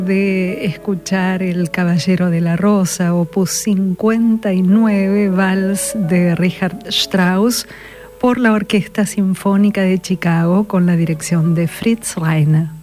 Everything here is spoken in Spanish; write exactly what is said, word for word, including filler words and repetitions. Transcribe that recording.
De escuchar El Caballero de la Rosa, opus cincuenta y nueve, vals de Richard Strauss, por la Orquesta Sinfónica de Chicago con la dirección de Fritz Reiner.